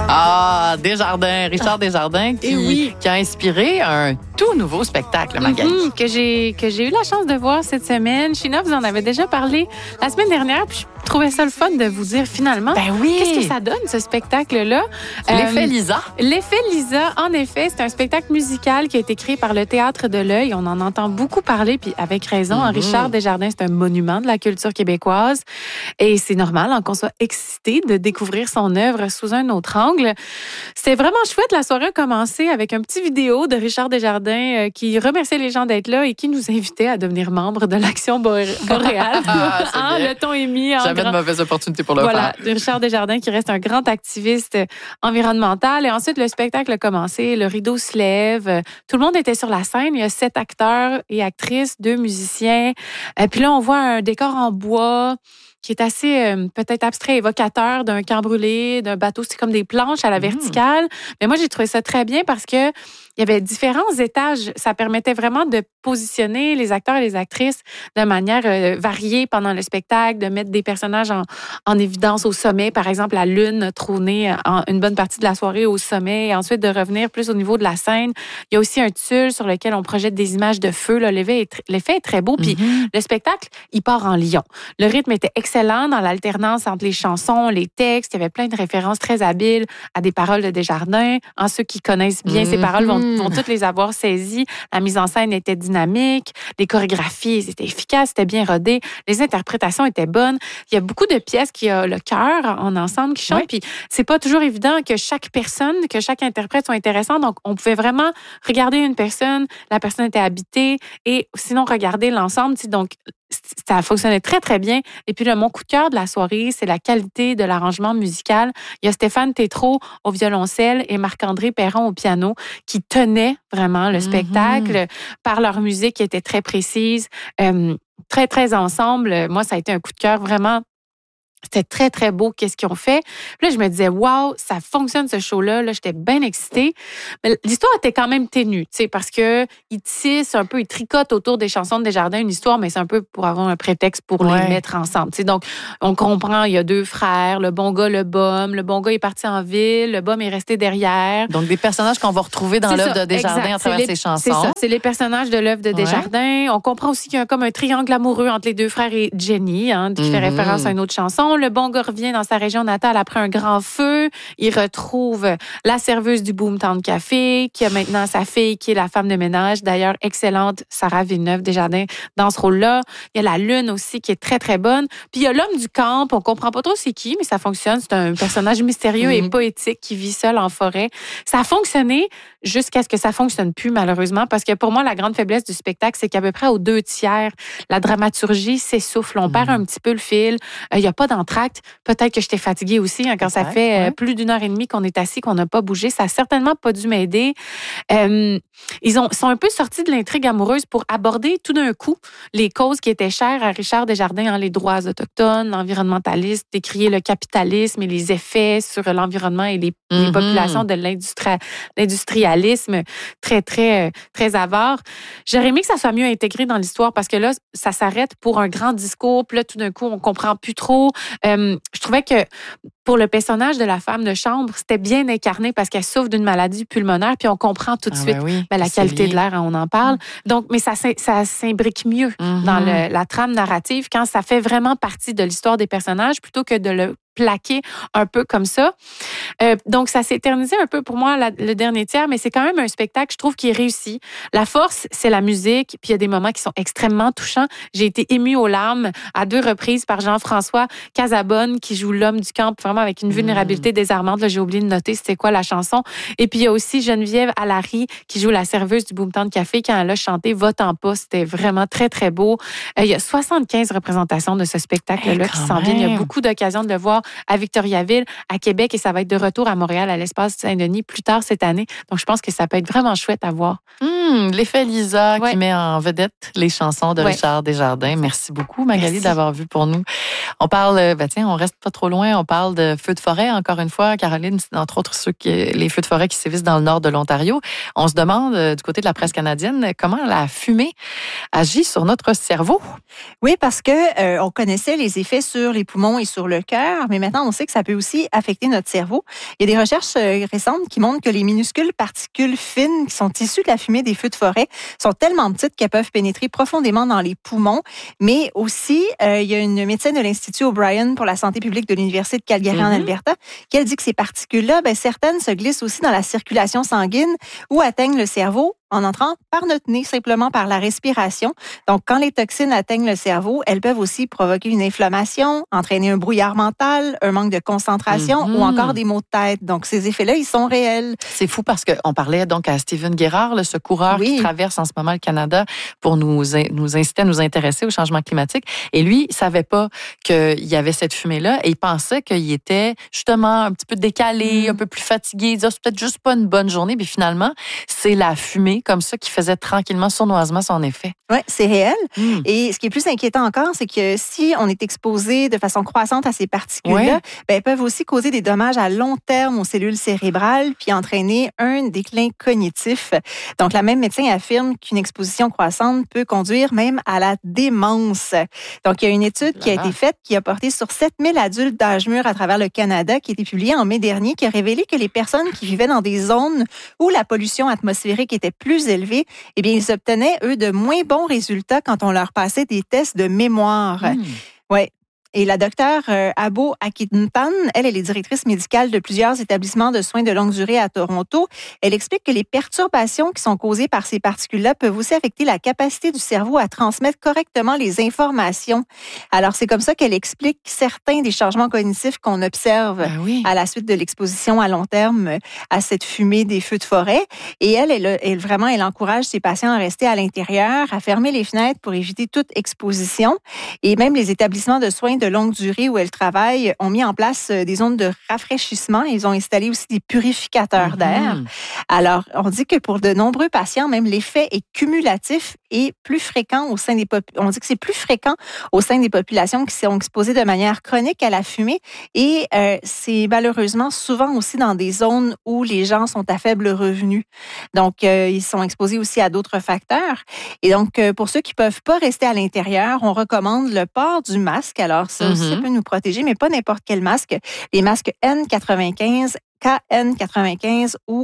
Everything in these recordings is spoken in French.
Ah, Desjardins, Richard Desjardins qui a inspiré un tout nouveau spectacle, Magali. Que j'ai eu la chance de voir cette semaine. China, vous en avez déjà parlé la semaine dernière, puis je trouvais ça le fun de vous dire finalement qu'est-ce que ça donne, ce spectacle-là. L'effet Lisa. L'effet Lisa, en effet, c'est un spectacle musical qui a été créé par le Théâtre de l'Œil. On en entend beaucoup parler, puis avec raison. Richard Desjardins, c'est un monument de la culture québécoise. Et c'est normal qu'on soit excité de découvrir son œuvre sous un autre angle. C'était vraiment chouette. La soirée a commencé avec un petit vidéo de Richard Desjardins qui remerciait les gens d'être là et qui nous invitait à devenir membre de l'Action boréale. Le ton est mis en Jamais de mauvaise opportunité pour le faire. De Richard Desjardins qui reste un grand activiste environnemental. Et ensuite, le spectacle a commencé. Le rideau se lève. Tout le monde était sur la scène. Il y a 7 acteurs et actrices, 2 musiciens. Puis là, on voit un décor en bois qui est assez peut-être abstrait, évocateur d'un camp brûlé, d'un bateau. C'est comme des planches à la verticale. Mais moi, j'ai trouvé ça très bien parce que il y avait différents étages. Ça permettait vraiment de positionner les acteurs et les actrices de manière variée pendant le spectacle, de mettre des personnages en évidence au sommet. Par exemple, la lune trônait une bonne partie de la soirée au sommet et ensuite de revenir plus au niveau de la scène. Il y a aussi un tulle sur lequel on projette des images de feu. Là, l'effet est très beau. Puis le spectacle, il part en lion. Le rythme était excellent dans l'alternance entre les chansons, les textes. Il y avait plein de références très habiles à des paroles de Desjardins. Ceux qui connaissent bien ces paroles vont toutes les avoir saisies. La mise en scène était dynamique. Les chorégraphies étaient efficaces, c'était bien rodé. Les interprétations étaient bonnes. Il y a beaucoup de pièces qui ont le cœur en ensemble qui chantent. Puis c'est pas toujours évident que chaque personne, que chaque interprète soit intéressant. Donc, on pouvait vraiment regarder une personne. La personne était habitée et sinon regarder l'ensemble. Donc, ça fonctionnait très, très bien. Et puis, mon coup de cœur de la soirée, c'est la qualité de l'arrangement musical. Il y a Stéphane Tétrault au violoncelle et Marc-André Perron au piano qui tenaient vraiment le spectacle par leur musique qui était très précise, très, très ensemble. Moi, ça a été un coup de cœur vraiment. C'était très, très beau, qu'est-ce qu'ils ont fait. Puis là, je me disais, waouh, ça fonctionne ce show-là. Là, j'étais bien excitée. Mais l'histoire était quand même ténue, tu sais, parce que ils tissent un peu, ils tricotent autour des chansons de Desjardins une histoire, mais c'est un peu pour avoir un prétexte pour les mettre ensemble. Tu sais, donc, on comprend, il y a 2 frères, le bon gars, le bum. Le bon gars est parti en ville, le bum est resté derrière. Donc, des personnages qu'on va retrouver dans l'œuvre de Desjardins à travers ses chansons. C'est ça, c'est les personnages de l'œuvre de Desjardins. On comprend aussi qu'il y a comme un triangle amoureux entre les 2 frères et Jenny, qui fait référence à une autre chanson. Le bon gars revient dans sa région natale après un grand feu. Il retrouve la serveuse du Boomtown Café, qui a maintenant sa fille, qui est la femme de ménage. D'ailleurs, excellente, Sarah Villeneuve Desjardins, dans ce rôle-là. Il y a la lune aussi, qui est très, très bonne. Puis il y a l'homme du camp. On comprend pas trop c'est qui, mais ça fonctionne. C'est un personnage mystérieux et poétique qui vit seul en forêt. Ça a fonctionné jusqu'à ce que ça fonctionne plus, malheureusement, parce que pour moi, la grande faiblesse du spectacle, c'est qu'à peu près aux 2/3, la dramaturgie s'essouffle. On perd un petit peu le fil. Il y a pas d'entracte. Peut-être que j'étais fatiguée aussi quand ça fait plus d'1h30 qu'on est assis, qu'on n'a pas bougé. Ça n'a certainement pas dû m'aider. Ils sont un peu sortis de l'intrigue amoureuse pour aborder tout d'un coup les causes qui étaient chères à Richard Desjardins, les droits autochtones, l'environnementaliste, décrier le capitalisme et les effets sur l'environnement et les populations de l'industrialisme très, très, très avare. J'aurais aimé que ça soit mieux intégré dans l'histoire parce que là, ça s'arrête pour un grand discours. Puis là, tout d'un coup, on comprend plus trop. Je trouvais que pour le personnage de la femme de chambre, c'était bien incarné parce qu'elle souffre d'une maladie pulmonaire, puis on comprend tout de suite la qualité de l'air, on en parle. Donc, mais ça s'imbrique mieux dans la trame narrative quand ça fait vraiment partie de l'histoire des personnages plutôt que de le plaqué un peu comme ça. Donc, ça s'est éternisé un peu pour moi le dernier tiers, mais c'est quand même un spectacle, je trouve, qui est réussi. La force, c'est la musique, puis il y a des moments qui sont extrêmement touchants. J'ai été émue aux larmes à 2 reprises par Jean-François Casabonne, qui joue l'homme du camp, vraiment avec une vulnérabilité désarmante. Là, j'ai oublié de noter c'était quoi la chanson. Et puis, il y a aussi Geneviève Allary, qui joue la serveuse du Boomtown Café, quand elle a chanté « Va-t'en pas », c'était vraiment très, très beau. Il y a 75 représentations de ce spectacle-là qui s'en viennent. Il y a beaucoup d'occasions de le voir à Victoriaville, à Québec, et ça va être de retour à Montréal, à l'Espace Saint-Denis, plus tard cette année. Donc, je pense que ça peut être vraiment chouette à voir. L'effet Lisa qui met en vedette les chansons de Richard Desjardins. Merci beaucoup, Magali, d'avoir vu pour nous. On parle, on reste pas trop loin, on parle de feux de forêt, encore une fois. Caroline, c'est entre autres les feux de forêt qui sévissent dans le nord de l'Ontario. On se demande, du côté de la presse canadienne, comment la fumée agit sur notre cerveau. Oui, parce que on connaissait les effets sur les poumons et sur le cœur, mais maintenant, on sait que ça peut aussi affecter notre cerveau. Il y a des recherches récentes qui montrent que les minuscules particules fines qui sont issues de la fumée des feux de forêt sont tellement petites qu'elles peuvent pénétrer profondément dans les poumons. Mais aussi, il y a une médecin de l'Institut O'Brien pour la santé publique de l'Université de Calgary en Alberta qui a dit que ces particules-là, certaines se glissent aussi dans la circulation sanguine ou atteignent le cerveau en entrant par notre nez, simplement par la respiration. Donc, quand les toxines atteignent le cerveau, elles peuvent aussi provoquer une inflammation, entraîner un brouillard mental, un manque de concentration ou encore des maux de tête. Donc, ces effets-là, ils sont réels. C'est fou parce qu'on parlait donc à Stephen Guérard, ce coureur qui traverse en ce moment le Canada pour nous inciter à nous intéresser au changement climatique. Et lui, il savait pas qu'il y avait cette fumée-là et il pensait qu'il était justement un petit peu décalé, un peu plus fatigué. Il disait, c'est peut-être juste pas une bonne journée. Mais finalement, c'est la fumée comme ça qui faisait tranquillement, sournoisement son effet. Oui, c'est réel. Et ce qui est plus inquiétant encore, c'est que si on est exposé de façon croissante à ces particules-là, elles peuvent aussi causer des dommages à long terme aux cellules cérébrales puis entraîner un déclin cognitif. Donc, la même médecin affirme qu'une exposition croissante peut conduire même à la démence. Donc, il y a une étude qui a été faite qui a porté sur 7000 adultes d'âge mûr à travers le Canada, qui a été publiée en mai dernier, qui a révélé que les personnes qui vivaient dans des zones où la pollution atmosphérique était plus élevée, eh bien, ils obtenaient, eux, de moins bons résultats quand on leur passait des tests de mémoire. Ouais. Et la docteure Abo Akintan, elle est directrice médicale de plusieurs établissements de soins de longue durée à Toronto. Elle explique que les perturbations qui sont causées par ces particules-là peuvent aussi affecter la capacité du cerveau à transmettre correctement les informations. Alors, c'est comme ça qu'elle explique certains des changements cognitifs qu'on observe à la suite de l'exposition à long terme à cette fumée des feux de forêt. Et elle encourage ses patients à rester à l'intérieur, à fermer les fenêtres pour éviter toute exposition. Et même les établissements de soins de longue durée où elle travaille ont mis en place des zones de rafraîchissement. Ils ont installé aussi des purificateurs d'air. Alors, on dit que pour de nombreux patients, même l'effet est cumulatif et plus fréquent au sein des on dit que c'est plus fréquent au sein des populations qui sont exposées de manière chronique à la fumée et c'est malheureusement souvent aussi dans des zones où les gens sont à faible revenu. Donc, ils sont exposés aussi à d'autres facteurs. Et donc, pour ceux qui peuvent pas rester à l'intérieur, on recommande le port du masque. Alors, ça aussi peut nous protéger, mais pas n'importe quel masque. Les masques N95, KN95 ou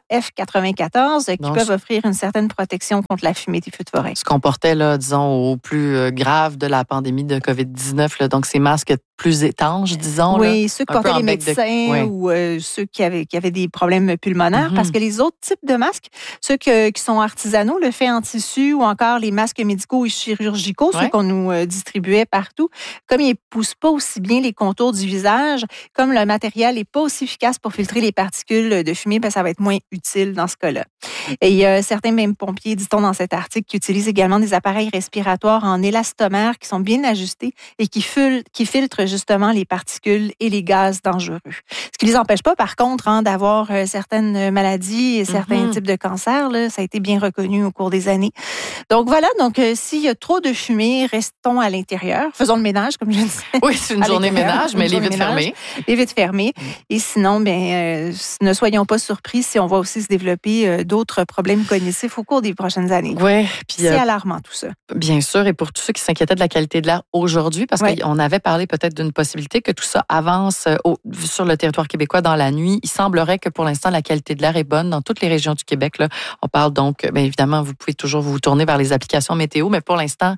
KF94 qui peuvent offrir une certaine protection contre la fumée des feux de forêt. Ce qu'on portait, là, disons, au plus grave de la pandémie de COVID-19, là, donc ces masques plus étanches, disons. Oui, là, ceux que portaient les médecins ou ceux qui avaient des problèmes pulmonaires, parce que les autres types de masques, ceux qui sont artisanaux, le fait en tissu ou encore les masques médicaux et chirurgicaux, ceux qu'on nous distribuait partout, comme ils ne poussent pas aussi bien les contours du visage, comme le matériel n'est pas aussi efficace pour filtrer les particules de fumée, ça va être moins utile dans ce cas-là. Et il y a certains même pompiers, dit-on dans cet article, qui utilisent également des appareils respiratoires en élastomère qui sont bien ajustés et qui filtrent justement les particules et les gaz dangereux. Ce qui ne les empêche pas, par contre, d'avoir certaines maladies et certains types de cancers. Là, ça a été bien reconnu au cours des années. Donc voilà, s'il y a trop de fumée, restons à l'intérieur. Faisons le ménage, comme je disais. Oui, c'est une journée ménage, mais les vitres fermées. Les vitres fermées. Et sinon, ne soyons pas surpris si on va aussi se développer d'autres problèmes cognitifs au cours des prochaines années. Oui. C'est alarmant tout ça. Bien sûr, et pour tous ceux qui s'inquiétaient de la qualité de l'air aujourd'hui, parce qu'on avait parlé peut-être d'une possibilité que tout ça avance sur le territoire québécois dans la nuit. Il semblerait que pour l'instant, la qualité de l'air est bonne dans toutes les régions du Québec. Là. On parle donc, bien évidemment, vous pouvez toujours vous tourner vers les applications météo, mais pour l'instant,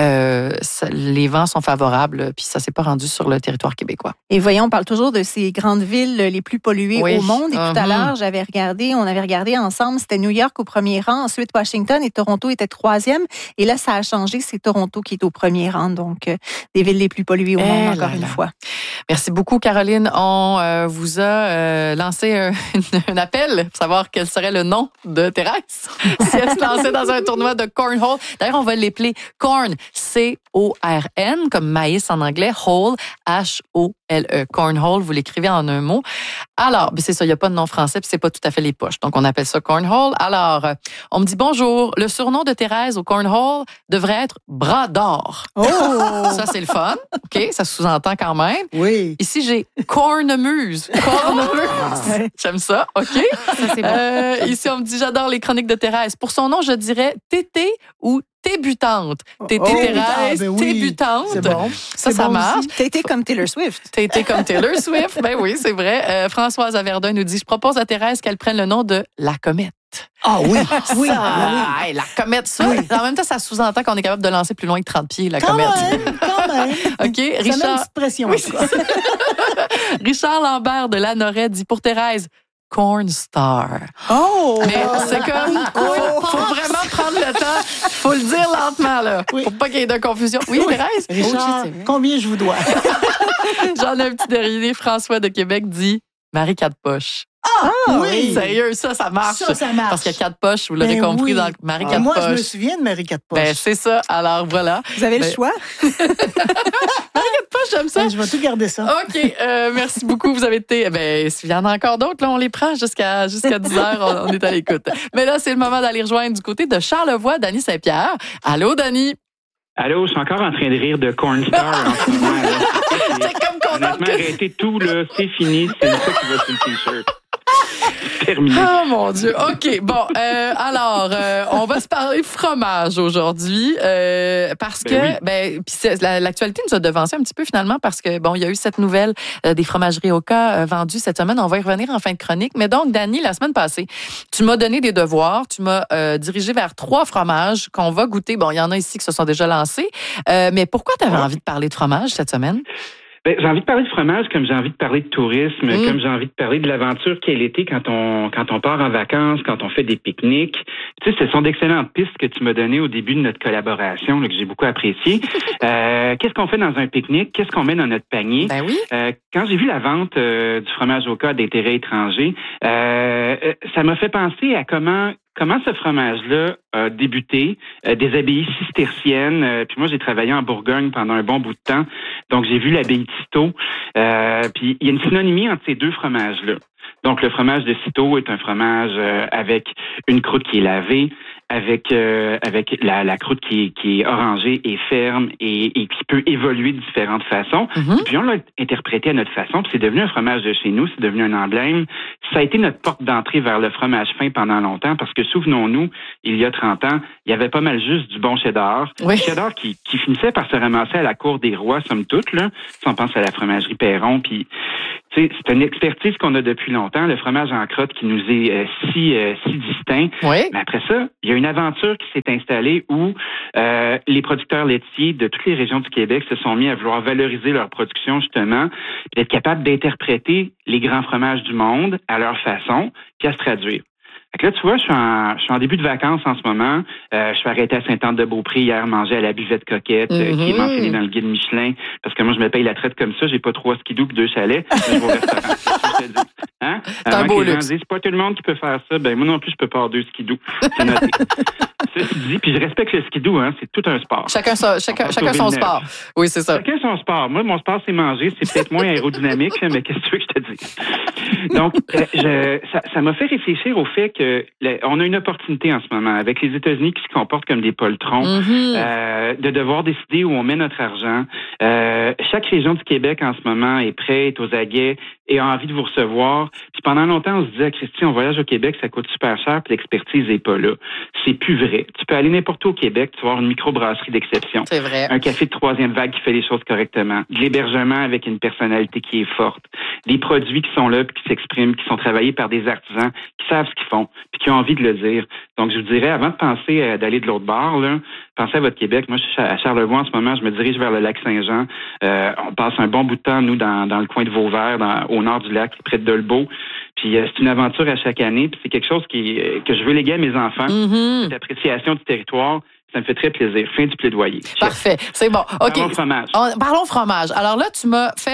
les vents sont favorables, puis ça ne s'est pas rendu sur le territoire québécois. Et voyons, on parle toujours de ces grandes villes les plus polluées au monde. Et tout à l'heure, on avait regardé ensemble, c'était New York au premier rang, ensuite Washington et Toronto étaient troisième. Et là, ça a changé, c'est Toronto qui est au premier rang, donc des villes les plus polluées au monde, encore une fois. Merci beaucoup, Caroline. On vous a lancé un appel pour savoir quel serait le nom de Thérèse si elle se lançait dans un tournoi de cornhole. D'ailleurs, on va l'appeler corn, C-O-R-N, comme maïs en anglais, hole, H-O-L-E. Cornhole, vous l'écrivez en un mot. Alors, c'est ça, il n'y a pas de nom français, puis c'est pas tout à fait les poches. Donc, on appelle ça cornhole. Alors, on me dit bonjour. Le surnom de Thérèse au cornhole devrait être bras d'or. Oh! Ça, c'est le fun. OK, ça sous-entend quand même. Oui. Ici, j'ai cornemuse. Cornemuse. J'aime ça. OK. Ça, c'est bon. Ici, on me dit j'adore les chroniques de Thérèse. Pour son nom, je dirais Tété ou Tébutante. Tété Thérèse, tébutante. C'est bon. Ça marche. Tété comme Taylor Swift. Tété comme Taylor Swift. Ben oui, c'est vrai. Françoise Averdun nous dit, je propose à Thérèse qu'elle prenne le nom de la comète. Ah oui, oui. Hey, la comète, ça. Oui. En même temps, ça sous-entend qu'on est capable de lancer plus loin que 30 pieds, la quand comète. Quand même. OK, Richard. Ça met une petite pression, en tout cas. Richard Lambert de Lanoret dit pour Thérèse, Corn Star. Oh! Mais c'est comme, faut vraiment prendre le temps. Faut le dire lentement, là. Oui. Faut pas qu'il y ait de confusion. Oui, Thérèse? Richard, combien je vous dois? J'en ai un petit dernier. François de Québec dit Marie Quatre-Poches. Ah, oui! Sérieux, ça marche. Ça marche. Parce qu'il y a 4 poches, vous l'aurez compris, dans Marie Quatre-Poches. Moi, je me souviens de Marie Quatre-Poches. Ben, c'est ça. Alors, voilà. Vous avez le choix? Marie Quatre-Poches, j'aime ça. Ben, je vais tout garder ça. OK. Merci beaucoup. Vous avez été... Ben, s'il y en a encore d'autres, là, on les prend jusqu'à 10 heures. On est à l'écoute. Mais là, c'est le moment d'aller rejoindre du côté de Charlevoix, Dany Saint-Pierre. Allô, Dany? Allô, je suis encore en train de rire de Corn Star en ce moment. T'es comme contente honnêtement, arrêtez tout, là. C'est fini. C'est ça qui va sur le T-shirt. Terminé. Oh mon Dieu. OK. Bon, alors, on va se parler fromage aujourd'hui parce que, puis l'actualité nous a devancé un petit peu finalement parce que, bon, il y a eu cette nouvelle des fromageries Oka vendues cette semaine. On va y revenir en fin de chronique. Mais donc, Dany, la semaine passée, tu m'as donné des devoirs. Tu m'as dirigé vers 3 fromages qu'on va goûter. Bon, il y en a ici qui se sont déjà lancés. Mais pourquoi tu avais envie de parler de fromage cette semaine? Ben, j'ai envie de parler de fromage comme j'ai envie de parler de tourisme, comme j'ai envie de parler de l'aventure qu'est l'été quand on part en vacances, quand on fait des pique-niques. Tu sais, ce sont d'excellentes pistes que tu m'as données au début de notre collaboration, là, que j'ai beaucoup apprécié. Qu'est-ce qu'on fait dans un pique-nique? Qu'est-ce qu'on met dans notre panier? Ben oui. Quand j'ai vu la vente du fromage Oka d'intérêt étranger, ça m'a fait penser à comment ce fromage-là a débuté, des abbayes cisterciennes. Puis moi, j'ai travaillé en Bourgogne pendant un bon bout de temps. Donc, j'ai vu l'abbaye de Cîteaux. Puis il y a une synonymie entre ces 2 fromages-là. Donc, le fromage de Cîteaux est un fromage avec une croûte qui est lavée, avec la croûte qui est orangée et ferme et qui peut évoluer de différentes façons. Mm-hmm. Puis on l'a interprété à notre façon, puis c'est devenu un fromage de chez nous, c'est devenu un emblème. Ça a été notre porte d'entrée vers le fromage fin pendant longtemps, parce que souvenons-nous, il y a 30 ans, il y avait pas mal juste du bon cheddar. Oui. Du cheddar qui finissait par se ramasser à la cour des rois, somme toute, là. Si on pense à la fromagerie Perron, puis c'est une expertise qu'on a depuis longtemps, le fromage en crotte qui nous est si distinct. Oui. Mais après ça, il y a une aventure qui s'est installée où les producteurs laitiers de toutes les régions du Québec se sont mis à vouloir valoriser leur production, justement, puis être capables d'interpréter les grands fromages du monde à leur façon, puis à se traduire. Fait que là, tu vois, je suis en début de vacances en ce moment. Je suis arrêté à Sainte-Anne-de-Beaupré hier manger à la buvette coquette, qui est mentionnée dans le guide Michelin, parce que moi, je me paye la traite comme ça. J'ai pas 3 skidoo et 2 chalets. Je vais au restaurant. Je te dis. Hein? C'est un beau luxe. C'est pas tout le monde qui peut faire ça. Ben, moi non plus, je peux pas avoir 2 skidoo. C'est noté. Ceci dit, puis je respecte le skidoo, hein. C'est tout un sport. Chacun son sport. Oui, c'est ça. Chacun son sport. Moi, mon sport, c'est manger. C'est peut-être moins aérodynamique, mais qu'est-ce que tu veux que je te dise? Donc, ça m'a fait réfléchir au fait que on a une opportunité en ce moment, avec les États-Unis qui se comportent comme des poltrons, de devoir décider où on met notre argent. Chaque région du Québec en ce moment est prête, aux aguets, et a envie de vous recevoir. Puis pendant longtemps, on se disait, Christy, on voyage au Québec, ça coûte super cher, puis l'expertise n'est pas là. C'est plus vrai. Tu peux aller n'importe où au Québec, tu vas avoir une microbrasserie d'exception. C'est vrai. Un café de 3e vague qui fait les choses correctement. De l'hébergement avec une personnalité qui est forte. Des produits qui sont là, puis qui s'expriment, qui sont travaillés par des artisans, qui savent ce qu'ils font, puis qui ont envie de le dire. Donc, je vous dirais, avant de penser d'aller de l'autre bord, là, pensez à votre Québec. Moi, je suis à Charlevoix en ce moment, je me dirige vers le lac Saint-Jean. On passe un bon bout de temps, nous, dans le coin de Vauvert, au nord du lac, près de Dolbeau. Puis c'est une aventure à chaque année, puis c'est quelque chose que je veux léguer à mes enfants. Cette appréciation du territoire, ça me fait très plaisir. Fin du plaidoyer. Parfait, c'est bon. OK. Parlons fromage. Parlons fromage. Alors là, tu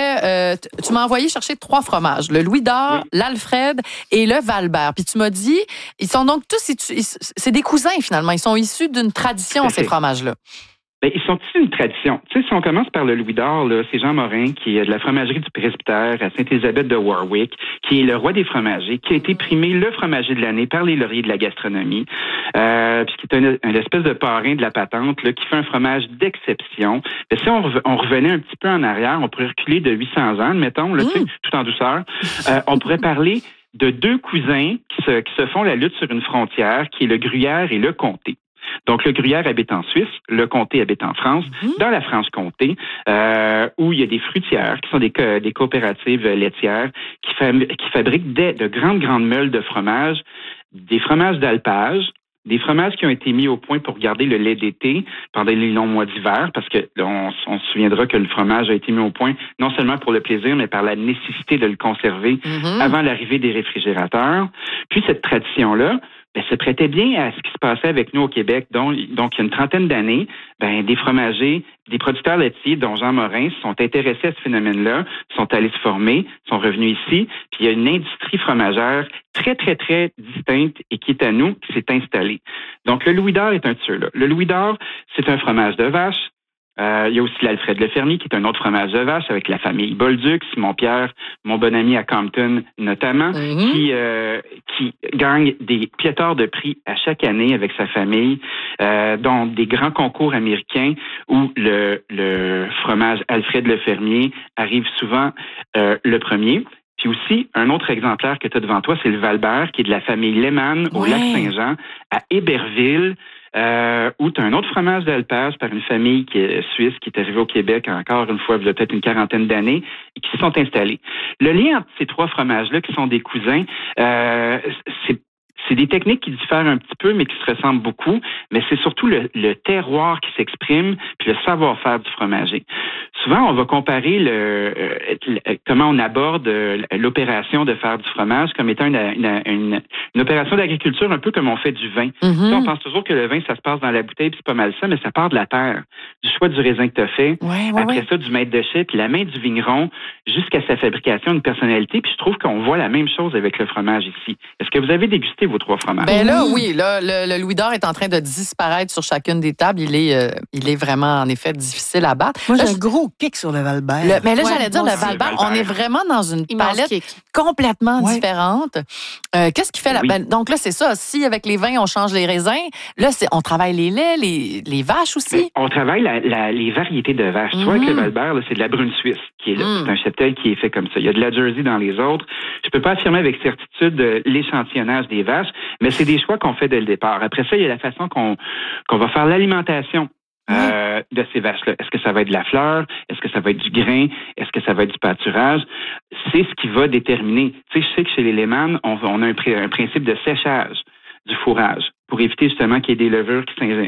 m'as envoyé chercher 3 fromages, le Louis d'Or, l'Alfred et le Val-Bert. Puis tu m'as dit, ils sont donc tous, c'est des cousins finalement. Ils sont issus d'une tradition, ces fromages-là. Ben, ils sont issus d'une tradition. Tu sais, si on commence par le Louis d'Or, là, c'est Jean Morin, qui est de la fromagerie du Presbytère à Sainte-Élisabeth de Warwick, qui est le roi des fromagers, qui a été primé le fromager de l'année par les lauriers de la gastronomie, puis qui est une espèce de parrain de la patente, là, qui fait un fromage d'exception. Ben, si on revenait un petit peu en arrière, on pourrait reculer de 800 ans, mettons, là, tu sais, tout en douceur. On pourrait parler de 2 cousins qui se font la lutte sur une frontière, qui est le gruyère et le comté. Donc, le gruyère habite en Suisse, le comté habite en France, dans la Franche-Comté, où il y a des fruitières qui sont des coopératives laitières qui fabriquent de grandes meules de fromage, des fromages d'alpage, des fromages qui ont été mis au point pour garder le lait d'été pendant les longs mois d'hiver, parce que on se souviendra que le fromage a été mis au point non seulement pour le plaisir, mais par la nécessité de le conserver avant l'arrivée des réfrigérateurs. Puis cette tradition-là, se prêtait bien à ce qui se passait avec nous au Québec. Donc il y a une trentaine d'années, des fromagers, des producteurs laitiers, dont Jean Morin, se sont intéressés à ce phénomène-là, sont allés se former, sont revenus ici, puis il y a une industrie fromagère très, très, très distincte et qui est à nous, qui s'est installée. Donc, le Louis d'Or est un de ceux-là. Le Louis d'Or, c'est un fromage de vache. Il y a aussi l'Alfred Lefermier, qui est un autre fromage de vache avec la famille Bolduc, Simon-Pierre, mon bon ami à Compton notamment, qui gagne des pléthores de prix à chaque année avec sa famille, dont des grands concours américains où le fromage Alfred Lefermier arrive souvent le premier. Puis aussi, un autre exemplaire que tu as devant toi, c'est le Val-Bert, qui est de la famille Lehmann au Lac-Saint-Jean, à Héberville, où tu as un autre fromage d'alpage par une famille qui est suisse, qui est arrivée au Québec encore une fois, il y a peut-être une quarantaine d'années, et qui se sont installés. Le lien entre ces trois fromages-là, qui sont des cousins, c'est des techniques qui diffèrent un petit peu, mais qui se ressemblent beaucoup, mais c'est surtout le terroir qui s'exprime, puis le savoir-faire du fromager. Souvent, on va comparer comment on aborde l'opération de faire du fromage comme étant une opération d'agriculture, un peu comme on fait du vin. On pense toujours que le vin, ça se passe dans la bouteille, puis c'est pas mal ça, mais ça part de la terre, du choix du raisin que tu as fait, après ça, du maître de chai, puis la main du vigneron, jusqu'à sa fabrication, une personnalité, puis je trouve qu'on voit la même chose avec le fromage ici. Est-ce que vous avez dégusté vos trois fromages? Le Louis d'Or est en train de disparaître sur chacune des tables. Il est vraiment, en effet, difficile à battre. Moi, j'ai un gros kick sur le Val-Bert. Mais là, j'allais dire, le Val-Bert, on est vraiment dans une palette complètement différente. Qu'est-ce qui fait donc là, c'est ça. Si avec les vins, on change les raisins, là, on travaille les laits, les vaches aussi? On travaille les variétés de vaches. Tu vois, avec le Val-Bert, c'est de la brune suisse qui est là. C'est un cheptel qui est fait comme ça. Il y a de la Jersey dans les autres. Je peux pas affirmer avec certitude l'échantillonnage des vaches, mais c'est des choix qu'on fait dès le départ. Après ça, il y a la façon qu'on va faire l'alimentation de ces vaches-là. Est-ce que ça va être de la fleur? Est-ce que ça va être du grain? Est-ce que ça va être du pâturage? C'est ce qui va déterminer. Tu sais, je sais que chez les Lehmann, on a un principe de séchage du fourrage pour éviter justement qu'il y ait des levures qui